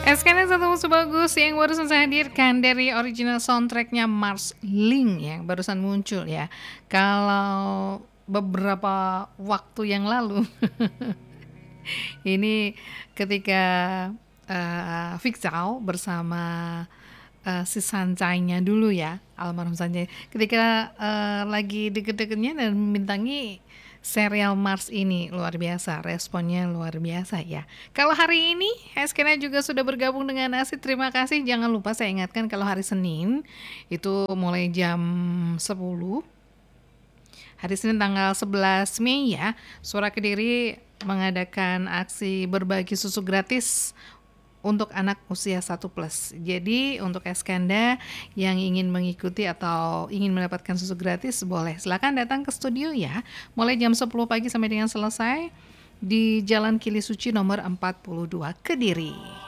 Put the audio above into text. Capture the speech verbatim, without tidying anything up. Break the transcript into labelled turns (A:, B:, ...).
A: Eskena satu musuh bagus yang barusan saya hadirkan dari original soundtracknya Mars Link yang barusan muncul ya. Kalau beberapa waktu yang lalu ini ketika uh, Vixau bersama uh, si Sancainya dulu ya, almarhum Sancai, ketika uh, lagi deket-deketnya dan membintangi serial Mars ini, luar biasa, responnya luar biasa ya. Kalau hari ini Eskena juga sudah bergabung dengan Asit, terima kasih. Jangan lupa saya ingatkan kalau hari Senin itu mulai jam sepuluh, hari Senin tanggal sebelas Mei ya, Suara Kediri mengadakan aksi berbagi susu gratis untuk anak usia satu plus. Jadi untuk Eskanda yang ingin mengikuti atau ingin mendapatkan susu gratis, boleh silakan datang ke studio ya. Mulai jam sepuluh pagi sampai dengan selesai di Jalan Kili Suci nomor empat puluh dua Kediri.